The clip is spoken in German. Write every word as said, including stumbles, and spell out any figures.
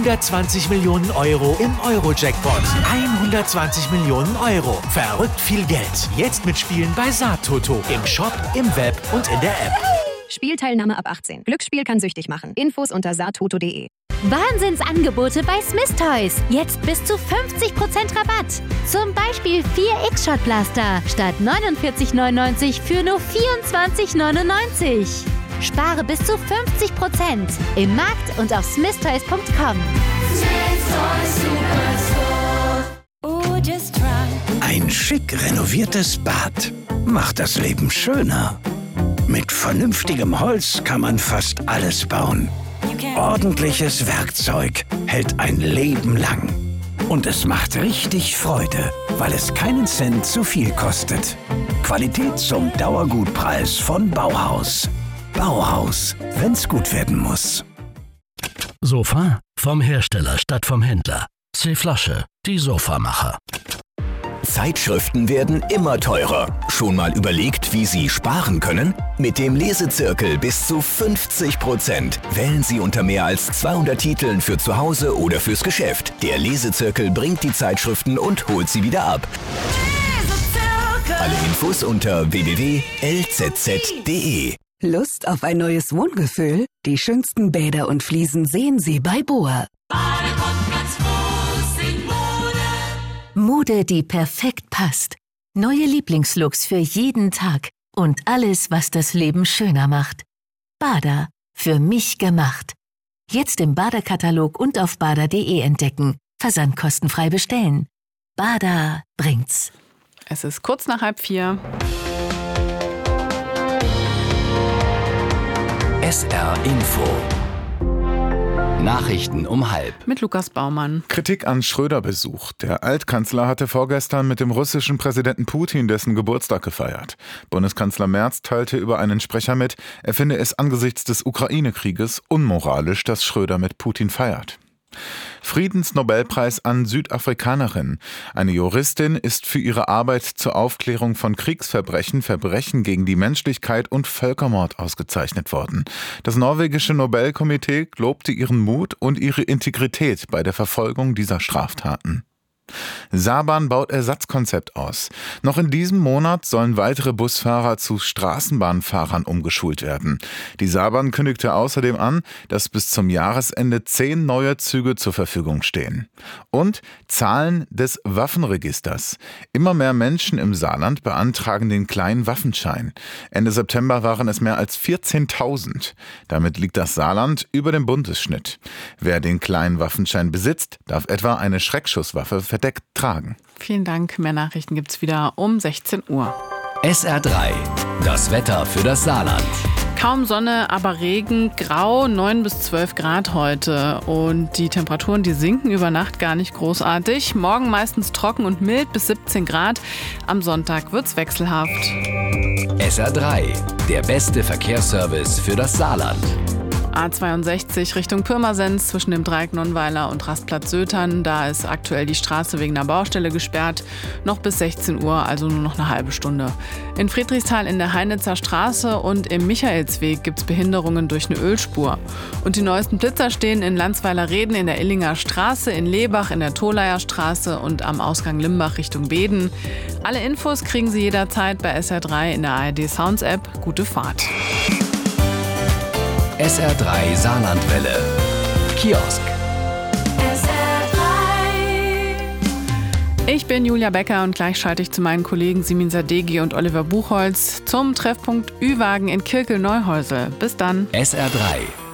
hundertzwanzig Millionen Euro im Euro-Jackpot. hundertzwanzig Millionen Euro. Verrückt viel Geld. Jetzt mitspielen bei Saattoto. Im Shop, im Web und in der App. Spielteilnahme ab achtzehn. Glücksspiel kann süchtig machen. Infos unter saattoto punkt de. Wahnsinnsangebote bei Smith Toys. Jetzt bis zu fünfzig Prozent Rabatt. Zum Beispiel vier X-Shot Blaster statt neunundvierzig neunundneunzig für nur vierundzwanzig neunundneunzig. Spare bis zu fünfzig Prozent im Markt und auf smith toys punkt com. Ein schick renoviertes Bad macht das Leben schöner. Mit vernünftigem Holz kann man fast alles bauen. Ordentliches Werkzeug hält ein Leben lang. Und es macht richtig Freude, weil es keinen Cent zu viel kostet. Qualität zum Dauergutpreis von Bauhaus. Bauhaus, wenn's gut werden muss. Sofa vom Hersteller statt vom Händler. C-Flasche, die Sofamacher. Zeitschriften werden immer teurer. Schon mal überlegt, wie Sie sparen können? Mit dem Lesezirkel bis zu fünfzig Prozent. Wählen Sie unter mehr als zweihundert Titeln für zu Hause oder fürs Geschäft. Der Lesezirkel bringt die Zeitschriften und holt sie wieder ab. Alle Infos unter w w w punkt l z z punkt d e. Lust auf ein neues Wohngefühl? Die schönsten Bäder und Fliesen sehen Sie bei Boa. Mode, die perfekt passt. Neue Lieblingslooks für jeden Tag. Und alles, was das Leben schöner macht. Bada, für mich gemacht. Jetzt im Bader-Katalog und auf bader punkt de entdecken. Versand kostenfrei bestellen. Bada bringt's. Es ist kurz nach halb vier. S R Info. Nachrichten um halb. Mit Lukas Baumann. Kritik an Schröder-Besuch. Der Altkanzler hatte vorgestern mit dem russischen Präsidenten Putin dessen Geburtstag gefeiert. Bundeskanzler Merz teilte über einen Sprecher mit, er finde es angesichts des Ukraine-Krieges unmoralisch, dass Schröder mit Putin feiert. Friedensnobelpreis an Südafrikanerin. Eine Juristin ist für ihre Arbeit zur Aufklärung von Kriegsverbrechen, Verbrechen gegen die Menschlichkeit und Völkermord ausgezeichnet worden. Das norwegische Nobelkomitee lobte ihren Mut und ihre Integrität bei der Verfolgung dieser Straftaten. Saarbrand baut Ersatzkonzept aus. Noch in diesem Monat sollen weitere Busfahrer zu Straßenbahnfahrern umgeschult werden. Die Saarbrand kündigte außerdem an, dass bis zum Jahresende zehn neue Züge zur Verfügung stehen. Und Zahlen des Waffenregisters. Immer mehr Menschen im Saarland beantragen den kleinen Waffenschein. Ende September waren es mehr als vierzehntausend. Damit liegt das Saarland über dem Bundesschnitt. Wer den kleinen Waffenschein besitzt, darf etwa eine Schreckschusswaffe verdeckt tragen. Vielen Dank. Mehr Nachrichten gibt's wieder um sechzehn Uhr. S R drei. Das Wetter für das Saarland. Kaum Sonne, aber Regen, grau, neun bis zwölf Grad heute. Und die Temperaturen, die sinken über Nacht gar nicht großartig. Morgen meistens trocken und mild bis siebzehn Grad. Am Sonntag wird's wechselhaft. S R drei. Der beste Verkehrsservice für das Saarland. A zweiundsechzig Richtung Pirmasens zwischen dem Dreieck Nonnweiler und Rastplatz Sötern. Da ist aktuell die Straße wegen einer Baustelle gesperrt. Noch bis sechzehn Uhr, also nur noch eine halbe Stunde. In Friedrichsthal in der Heinitzer Straße und im Michaelsweg gibt es Behinderungen durch eine Ölspur. Und die neuesten Blitzer stehen in Landsweiler-Reden in der Illinger Straße, in Lebach in der Tholaier Straße und am Ausgang Limbach Richtung Beden. Alle Infos kriegen Sie jederzeit bei S R drei in der A R D Sounds App. Gute Fahrt. S R drei Saarlandwelle. Kiosk. S R drei. Ich bin Julia Becker und gleich schalte ich zu meinen Kollegen Simin Sadeghi und Oliver Buchholz zum Treffpunkt Ü-Wagen in Kirkel-Neuhäusel. Bis dann. S R drei.